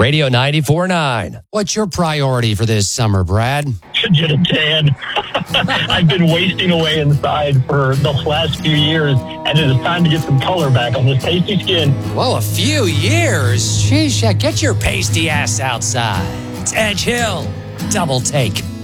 Radio 94.9. What's your priority for this summer, Brad? To get a tan. I've been wasting away inside for the last few years, and it is time to get some color back on this pasty skin. Well, a few years? Sheesh, get your pasty ass outside. It's Edge Hill. Double Take.